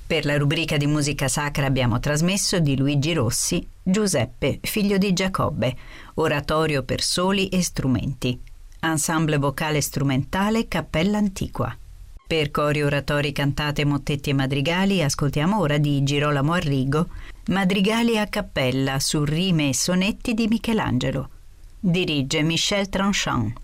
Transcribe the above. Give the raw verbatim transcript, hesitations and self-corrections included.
Per la rubrica di musica sacra abbiamo trasmesso di Luigi Rossi Giuseppe, figlio di Giacobbe, oratorio per soli e strumenti, ensemble vocale strumentale Cappella Antiqua. Per cori, oratori, cantate, mottetti e madrigali ascoltiamo ora di Girolamo Arrigo Madrigali a cappella su rime e sonetti di Michelangelo. Dirige Michel Tranchant.